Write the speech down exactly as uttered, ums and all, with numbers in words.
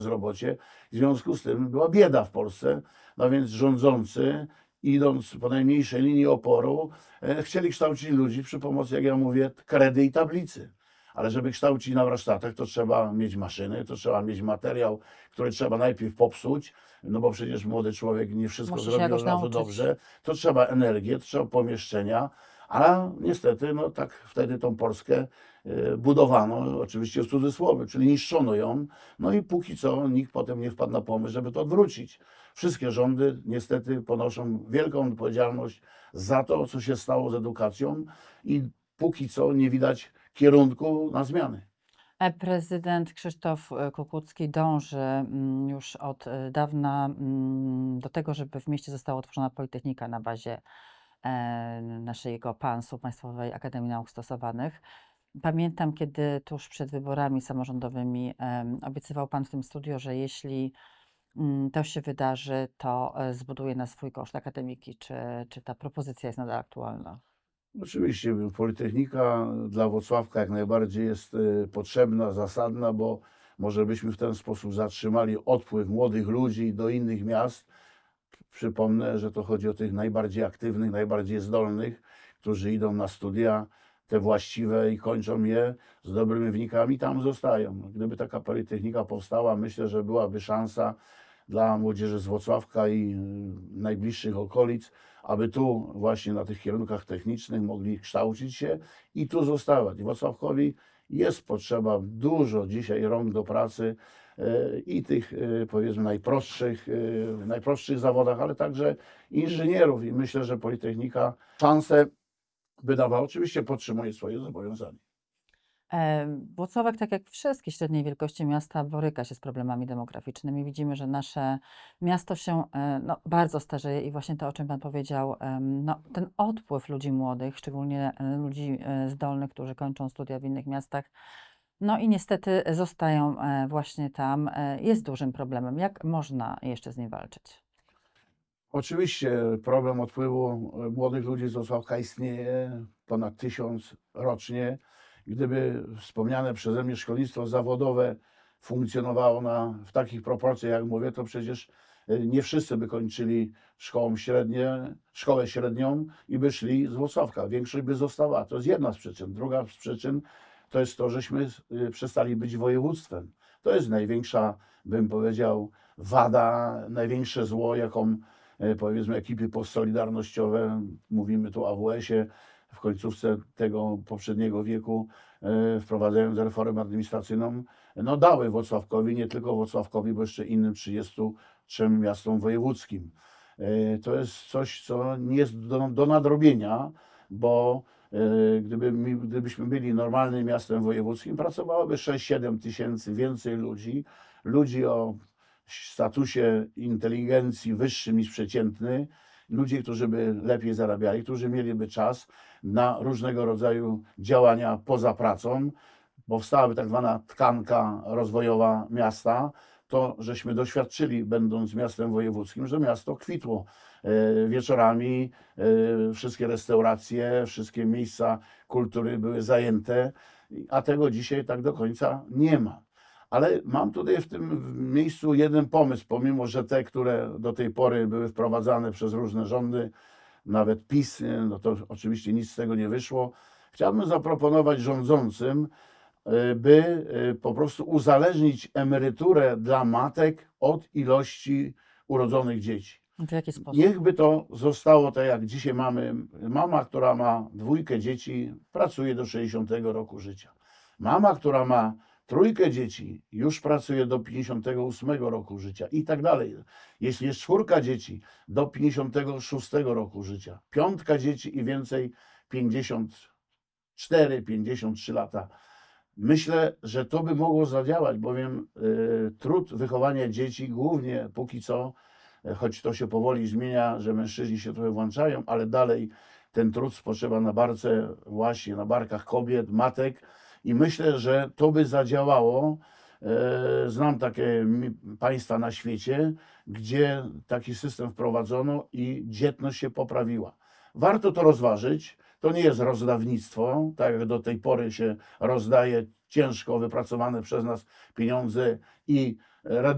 bezrobocie. W związku z tym była bieda w Polsce. No więc rządzący, idąc po najmniejszej linii oporu, e, chcieli kształcić ludzi przy pomocy, jak ja mówię, kredy i tablicy. Ale żeby kształcić na warsztatach, to trzeba mieć maszyny, to trzeba mieć materiał, który trzeba najpierw popsuć, no bo przecież młody człowiek nie wszystko Musi się zrobi jakoś od razu nauczyć. dobrze. To trzeba energię, to trzeba pomieszczenia, a niestety, no tak wtedy tą Polskę e, budowano, oczywiście w cudzysłowie, czyli niszczono ją, no i póki co nikt potem nie wpadł na pomysł, żeby to odwrócić. Wszystkie rządy niestety ponoszą wielką odpowiedzialność za to, co się stało z edukacją i póki co nie widać kierunku na zmiany. E, Prezydent Krzysztof e, Kukucki dąży mm, już od e, dawna mm, do tego, żeby w mieście została utworzona Politechnika na bazie e, naszego PANS-u, Państwowej Akademii Nauk Stosowanych. Pamiętam, kiedy tuż przed wyborami samorządowymi em, obiecywał Pan w tym studio, że jeśli mm, to się wydarzy, to e, zbuduje na swój koszt akademiki. Czy, czy ta propozycja jest nadal aktualna? Oczywiście Politechnika dla Włocławka jak najbardziej jest e, potrzebna, zasadna, bo może byśmy w ten sposób zatrzymali odpływ młodych ludzi do innych miast. Przypomnę, że to chodzi o tych najbardziej aktywnych, najbardziej zdolnych, którzy idą na studia, te właściwe i kończą je z dobrymi wynikami, tam zostają. Gdyby taka Politechnika powstała, myślę, że byłaby szansa dla młodzieży z Włocławka i y, najbliższych okolic, aby tu właśnie na tych kierunkach technicznych mogli kształcić się i tu zostawać. Włocławkowi jest potrzeba dużo dzisiaj rąk do pracy e, i tych e, powiedzmy najprostszych, e, w najprostszych zawodach, ale także inżynierów i myślę, że Politechnika szansę by dawała. Oczywiście podtrzymuje swoje zobowiązania. E, Włocławek, tak jak wszystkie średniej wielkości miasta, boryka się z problemami demograficznymi. Widzimy, że nasze miasto się e, no, bardzo starzeje i właśnie to, o czym Pan powiedział, em, no, ten odpływ ludzi młodych, szczególnie e, ludzi e, zdolnych, którzy kończą studia w innych miastach, no i niestety zostają e, właśnie tam, e, jest dużym problemem. Jak można jeszcze z nim walczyć? Oczywiście problem odpływu e, młodych ludzi z Włocławka istnieje, ponad tysiąc rocznie. Gdyby wspomniane przeze mnie szkolnictwo zawodowe funkcjonowało na, w takich proporcjach, jak mówię, to przecież e, nie wszyscy by kończyli szkołą średnie, szkołę średnią i by szli z Włocławka. Większość by została. To jest jedna z przyczyn. Druga z przyczyn to jest to, żeśmy e, przestali być województwem. To jest największa, bym powiedział, wada, największe zło, jaką e, powiedzmy ekipy postsolidarnościowe, mówimy tu o A W S-ie, w końcówce tego poprzedniego wieku, e, wprowadzając reformę administracyjną, no dały Włocławkowi, nie tylko Włocławkowi, bo jeszcze innym trzydziestu trzem miastom wojewódzkim. E, To jest coś, co nie jest do, do nadrobienia, bo e, gdyby, mi- gdybyśmy byli normalnym miastem wojewódzkim, pracowałoby sześć siedem tysięcy więcej ludzi, ludzi o statusie inteligencji wyższym niż przeciętny, ludzie, którzy by lepiej zarabiali, którzy mieliby czas na różnego rodzaju działania poza pracą. Powstałaby tak zwana tkanka rozwojowa miasta. To żeśmy doświadczyli, będąc miastem wojewódzkim, że miasto kwitło e, wieczorami, e, wszystkie restauracje, wszystkie miejsca kultury były zajęte, a tego dzisiaj tak do końca nie ma. Ale mam tutaj w tym miejscu jeden pomysł, pomimo że te, które do tej pory były wprowadzane przez różne rządy, nawet PiS, nie, no to oczywiście nic z tego nie wyszło. Chciałbym zaproponować rządzącym, y, by y, po prostu uzależnić emeryturę dla matek od ilości urodzonych dzieci. W jaki sposób? Niechby to zostało tak, jak dzisiaj mamy. Mama, która ma dwójkę dzieci, pracuje do sześćdziesiątego roku życia. Mama, która ma trójkę dzieci, już pracuje do pięćdziesiątego ósmego roku życia i tak dalej. Jeśli jest czwórka dzieci, do pięćdziesiątego szóstego roku życia. Piątka dzieci i więcej, pięćdziesiąt cztery pięćdziesiąt trzy lata. Myślę, że to by mogło zadziałać, bowiem y, trud wychowania dzieci głównie póki co, y, choć to się powoli zmienia, że mężczyźni się trochę włączają, ale dalej ten trud spoczywa na barce, właśnie na barkach kobiet, matek i myślę, że to by zadziałało. E, Znam takie mi- państwa na świecie, gdzie taki system wprowadzono i dzietność się poprawiła. Warto to rozważyć. To nie jest rozdawnictwo, tak jak do tej pory się rozdaje ciężko wypracowane przez nas pieniądze i